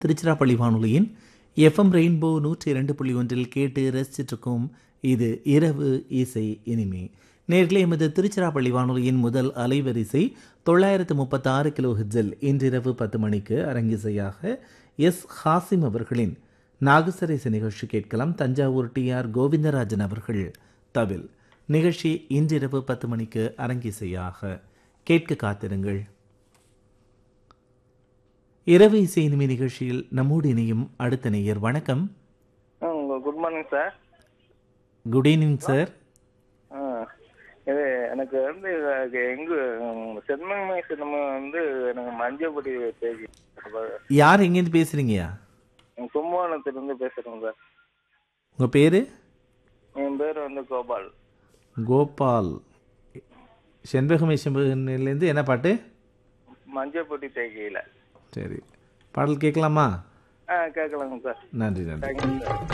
திருச்சிராப்பள்ளி வானொலியின் FM rainbow 102.1 கேட்டு ரசிச்சிட்ருக்கும் இது இரவு இசை இனிமே. நேர்களே, எமது திருச்சிராப்பள்ளி வானொலியின் முதல் அலைவரிசை 936 கிலோ ஹெர்ட்ஸில் இன்றிரவு 10 மணிக்கு அரங்கிசையாக எஸ் ஹாசிம் அவர்களின் நாகசரேச நிகழ்ச்சி கேட்கலாம். தஞ்சாவூர் TR கோவிந்தராஜன் அவர்கள் தவில். நிகழ்ச்சி இன்றிரவு 10 மணிக்கு அரங்கிசையாக கேட்க காத்திருங்கள். இரவு இசை இனிமை நிகழ்ச்சியில் நம்மோடு இணையும் அடுத்த நேயர். வணக்கம். Good morning sir. Good evening sir. இது எனக்கு எங்க சென்மங்கை சினிமா எனக்கு மஞ்சப்படி பேசி. யார் எங்கேருந்து பேசுறீங்கயா? கும்பகோணத்திலிருந்து பேசுறேன் சார். உங்க பேரு? என் பேர் கோபால். கோபால். செண்பகமேஸ்வரன்லேருந்து என்ன பாட்டு? மஞ்சப்பட்டி தேக்கையில. சரி, பாடல் கேட்கலாமா? கேட்கலாங்க சார். நன்றி நன்றி. Thank you sir.